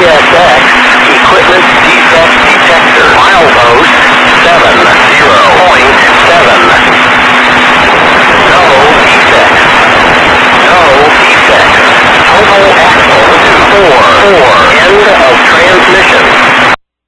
CSX Equipment Defect Detector. Milepost 70.7. No defect. No defect. Total axle 4. End of transmission.